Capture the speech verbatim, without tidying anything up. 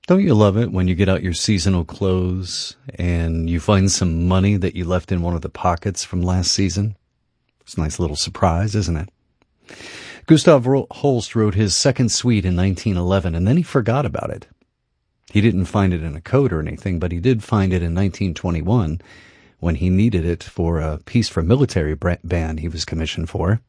Don't you love it when you get out your seasonal clothes and you find some money that you left in one of the pockets from last season? It's a nice little surprise, isn't it? Gustav Holst wrote his second suite in nineteen eleven, and then he forgot about it. He didn't find it in a code or anything, but he did find it in nineteen twenty-one when he needed it for a piece for a military band he was commissioned for.